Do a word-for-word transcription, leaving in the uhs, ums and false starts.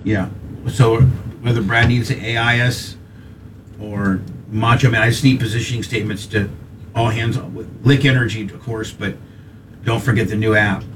Yeah. So whether Brad needs to A I us or Macho Man, I just need positioning statements to all hands on with Lick Energy, of course, but don't forget the new app.